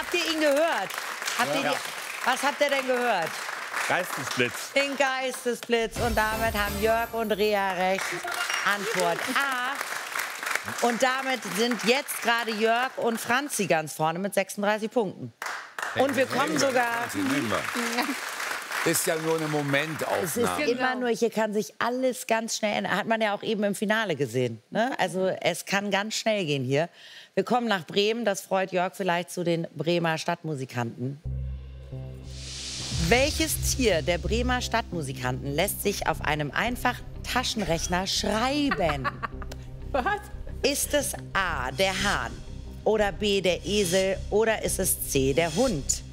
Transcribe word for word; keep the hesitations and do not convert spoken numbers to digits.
Habt ihr ihn gehört? Habt ihr Ja. die, was habt ihr denn gehört? Geistesblitz. Den Geistesblitz. Und damit haben Jörg und Rea recht. Antwort A. Und damit sind jetzt gerade Jörg und Franzi ganz vorne mit sechsunddreißig Punkten. Und wir kommen sogar... Ist ja nur eine Es ist Momentaufnahme. immer nur, hier kann sich alles ganz schnell ändern. Hat man ja auch eben im Finale gesehen. Ne? Also es kann ganz schnell gehen hier. Wir kommen nach Bremen. Das freut Jörg vielleicht zu den Bremer Stadtmusikanten. Welches Tier der Bremer Stadtmusikanten lässt sich auf einem einfachen Taschenrechner schreiben? Was? Ist es A, der Hahn? Oder B, der Esel? Oder ist es C, der Hund?